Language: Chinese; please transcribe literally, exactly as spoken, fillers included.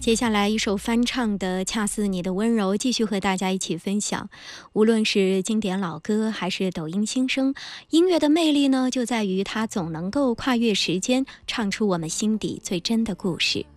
接下来一首翻唱的《恰似你的温柔》继续和大家一起分享。无论是经典老歌还是抖音新声，音乐的魅力呢，就在于它总能够跨越时间，唱出我们心底最真的故事。